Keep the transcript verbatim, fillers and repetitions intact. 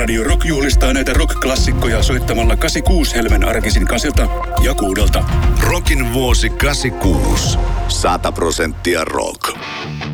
Radio Rock juhlistaa näitä rock-klassikkoja soittamalla kahdeksankymmentäkuusi Helmen arkisin kasilta ja kuudelta. Rockin vuosi kahdeksankymmentäkuusi. Sata prosenttia rock.